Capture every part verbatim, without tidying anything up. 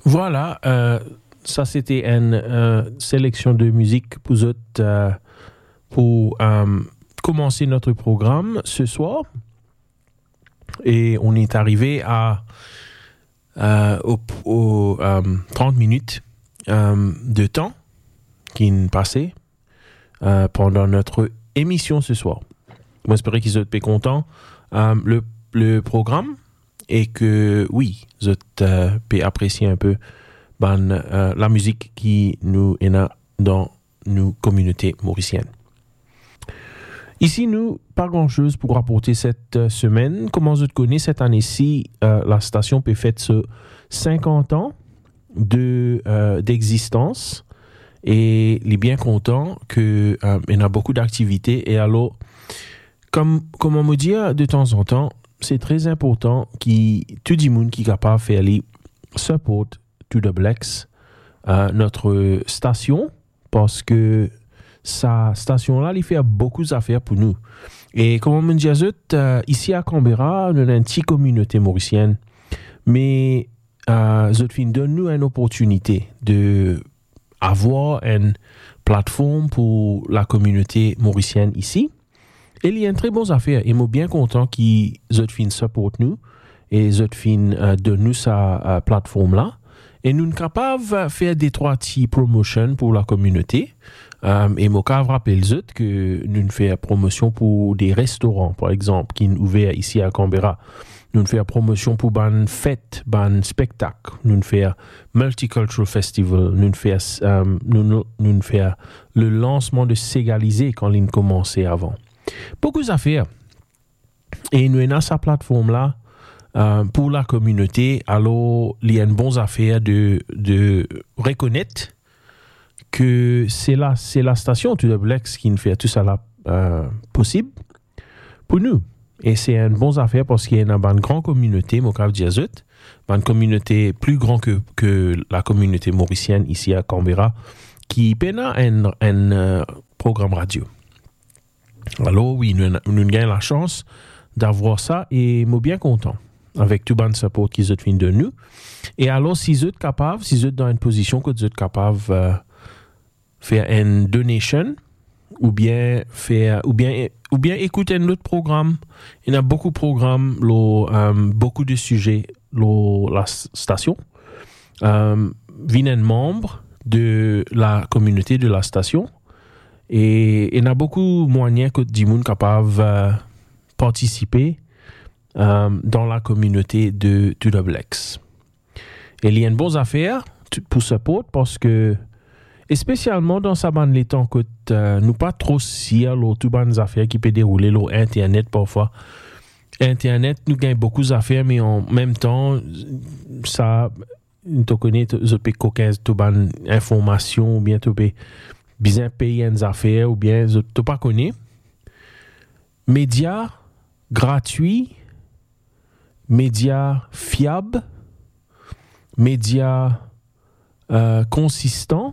Voilà, euh, ça c'était une euh, sélection de musique pour, autres, euh, pour euh, commencer notre programme ce soir. Et on est arrivé à euh, au, au, euh, trente minutes euh, de temps qui est passé euh, pendant notre émission ce soir. Moi, j'espère qu'ils sont contents euh, le, le programme et que oui, vous euh, pouvez apprécier un peu ben, euh, la musique qui nous est dans nos communautés mauriciennes. Ici, nous, pas grand-chose pour rapporter cette semaine. Comment je te connais, cette année-ci, euh, la station peut fêter ce cinquante ans de, euh, d'existence et il est bien content qu'il euh, y a beaucoup d'activités. Et alors, comme, comme on me dit de temps en temps, c'est très important que tout le monde qui est capable de faire les support to the Blacks, euh, notre station, parce que sa station-là, il fait beaucoup d'affaires pour nous. Et comme on me dit, euh, ici à Canberra, on a une petite communauté mauricienne, mais euh, Zotfin donne-nous une opportunité de avoir une plateforme pour la communauté mauricienne ici. Et il y a une très bonne affaire. Et je suis bien content que Zotfin supporte nous et Zotfin euh, donne nous sa euh, plateforme-là. Et nous sommes capables de faire des trois petits promotions pour la communauté. Um, et je rappelle que nous faisons promotion pour des restaurants, par exemple, qui sont ouverts ici à Canberra. Nous faisons promotion pour une fête, un spectacle. Nous faisons Multicultural Festival. Nous faisons, um, nous, nous faisons le lancement de Ségalisé quand il commençait avant. Beaucoup d'affaires. Et nous avons sa plateforme-là euh, pour la communauté. Alors, il y a une bonne affaire de, de reconnaître que c'est la, c'est la station to the Blacks qui nous fait tout ça là euh, possible pour nous. Et c'est une bonne affaire parce qu'il y a une, une grande communauté, Mokav Diazut, une communauté plus grande que, que la communauté mauricienne ici à Canberra, qui peine un, un euh, programme radio. Alors oui, nous, nous gagnons la chance d'avoir ça et nous sommes bien contents avec tout le support qu'ils ont fait de nous. Et alors, si vous êtes capable, si vous êtes dans une position que vous êtes capable euh, faire une donation ou bien faire ou bien ou bien écouter un autre programme. Il y a beaucoup de programmes, lo, um, beaucoup de sujets lo, la station. Um, viennent membre de la communauté de la station et il y a beaucoup de moyens que des gens capables de participer um, dans la communauté de To The Blacks. Et il y a une bonne affaire pour support parce que et spécialement dans sa bande les temps que euh, nous pas trop si alors tout bonnes affaires qui peut dérouler sur internet parfois. Internet nous gagne beaucoup d'affaires mais en même temps ça tu connais je peux coquin tout bonne information ou bien tu peux bien payer des affaires ou bien je tu pas connais. Médias gratuits, médias fiables, médias euh, consistants.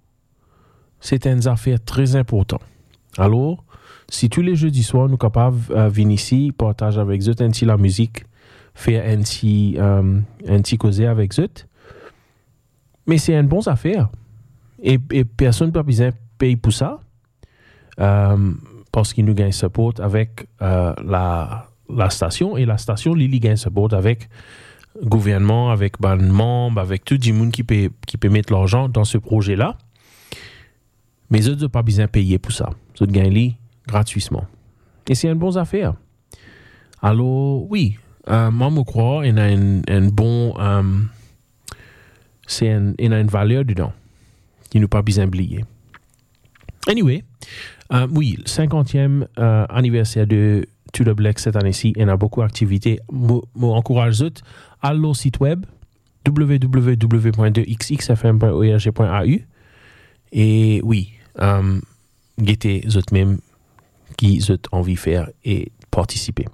C'est une affaire très importante. Alors, si tous les jeudis soirs, nous sommes capables de euh, venir ici, partager avec eux un petit la musique, faire un petit, euh, un petit causer avec eux, mais c'est une bonne affaire. Et, et personne ne peut pas payer pour ça, euh, parce qu'il nous gagne support avec euh, la, la station, et la station, Lily gagne support avec le gouvernement, avec les membres, avec tout le monde qui peut, qui peut mettre l'argent dans ce projet-là. Mais eux n'ont pas besoin de payer pour ça. Ils gagnent gratuitement. Et c'est une bonne affaire. Alors, oui, euh, moi, je crois qu'il y a une, une bonne... Euh, c'est un, il y a une valeur dedans qui n'a pas besoin d'oublier. Anyway, euh, oui, le cinquantième euh, anniversaire de To The Blacks cette année-ci, il y a beaucoup d'activités. Je m'encourage à aller au site web w w w point x x f m point org point a u et oui, Um, guetter eux même qui ont envie de faire et participer.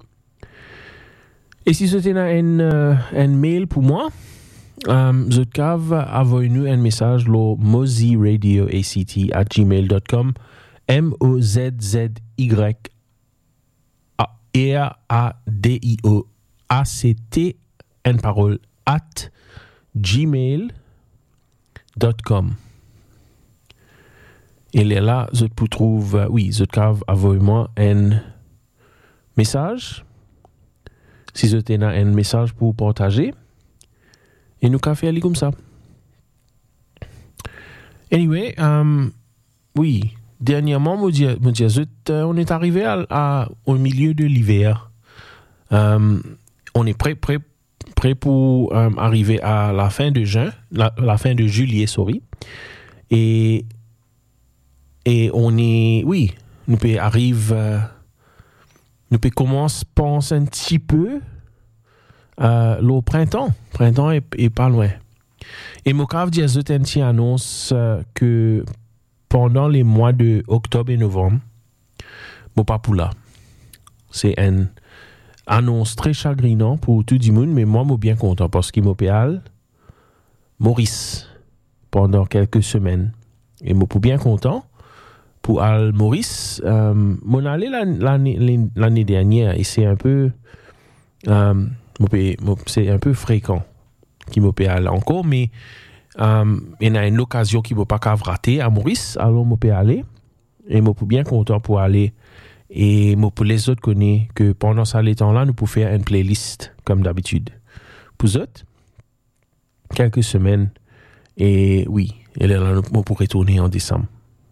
Et si vous avez un, uh, un mail pour moi, um, vous pouvez envoyer-nous un message au moziradio.act at gmail dot com M O Z Z Y R A D I O A C T, une parole, at gmail .com. Et là, je peux trouver, oui, je peux envoyer-moi un message. Si je t'ai un message pour partager, et nous avons fait comme ça. Anyway, um, oui, dernièrement, on est arrivé à, à, au milieu de l'hiver. Um, on est prêt, prêt, prêt pour um, arriver à la fin de juin, la, la fin de juillet, sorry. Et, et on est, oui, nous peut arriver, euh, nous peut commencer à penser un petit peu euh, le printemps. Printemps est, est pas loin. Et mon cave dit à annonce euh, que pendant les mois de octobre et novembre, mon pas pour là. C'est une annonce très chagrinant pour tout le monde, mais moi, je suis bien content parce qu'il m'a payé Maurice pendant quelques semaines. Et je suis bien content pour Al Maurice. Euh, mon allé l'année, l'année dernière et c'est un peu, euh, c'est un peu fréquent qui me paye encore, mais euh, il y a une occasion qui ne peut pas rater à Maurice, alors je peux aller, et je suis bien content pour aller, et je pour les autres connaître que pendant ce temps-là, nous pouvons faire une playlist, comme d'habitude. Pour eux, quelques semaines, et oui, et là, nous pourrons retourner en décembre.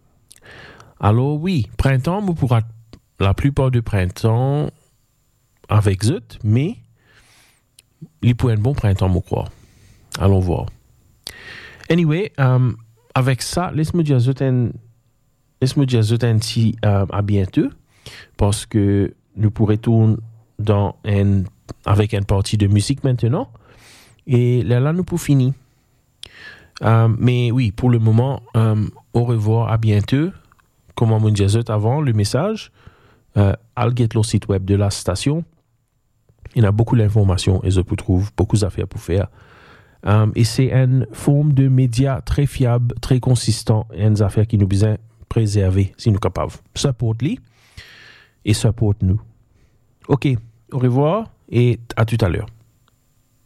Alors oui, printemps, je pourrai la plupart du printemps avec eux, mais il pourrait être un bon printemps, je crois. Allons voir. Anyway, um, avec ça, laisse-moi dire laisse-moi dire uh, à bientôt parce que nous pourrons tourner dans un, avec une partie de musique maintenant et là, là nous pouvons finir. Um, mais oui, pour le moment, um, au revoir, à bientôt. Comme on disait avant, le message, uh, I'll get le site web de la station. Il y a beaucoup d'informations et je peux trouver beaucoup d'affaires pour faire. Um, et c'est une forme de média très fiable, très consistant et une affaire qui nous besoin préserver si nous sommes capables. Support-les et support-nous. OK, au revoir et à tout à l'heure.